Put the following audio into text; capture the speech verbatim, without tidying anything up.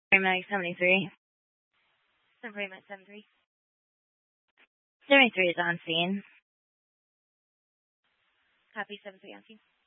Paramedic seventy-three. Paramedic seventy-three. seventy-three is on scene. Copy seventy-three on scene.